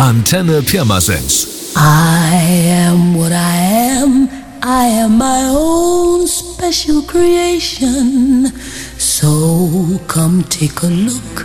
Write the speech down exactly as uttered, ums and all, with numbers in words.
Antenne Pirmasens. I am what I am. I am my own special creation. So come take a look